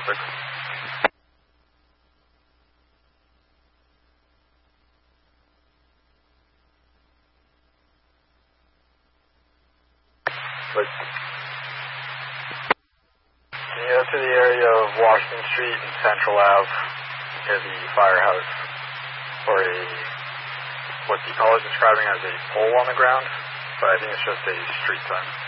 6. But can you go to the area of Washington Street and Central Ave near the firehouse for what the caller is describing as a pole on the ground, but I think it's just a street sign.